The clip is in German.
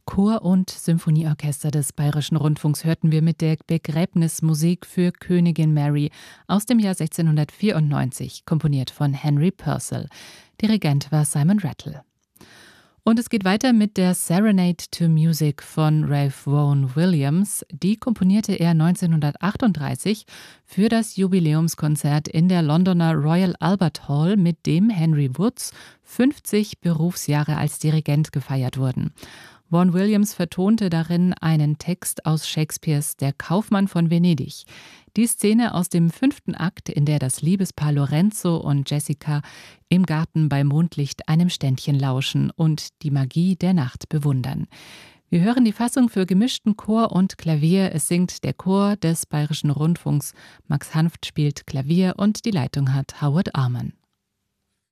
Chor und Symphonieorchester des Bayerischen Rundfunks hörten wir mit der Begräbnismusik für Königin Mary aus dem Jahr 1694, komponiert von Henry Purcell. Dirigent war Simon Rattle. Und es geht weiter mit der Serenade to Music von Ralph Vaughan Williams. Die komponierte er 1938 für das Jubiläumskonzert in der Londoner Royal Albert Hall, mit dem Henry Woods 50 Berufsjahre als Dirigent gefeiert wurden. Vaughan Williams vertonte darin einen Text aus Shakespeares Der Kaufmann von Venedig. Die Szene aus dem 5. Akt, in der das Liebespaar Lorenzo und Jessica im Garten bei Mondlicht einem Ständchen lauschen und die Magie der Nacht bewundern. Wir hören die Fassung für gemischten Chor und Klavier. Es singt der Chor des Bayerischen Rundfunks. Max Hanft spielt Klavier und die Leitung hat Howard Arman.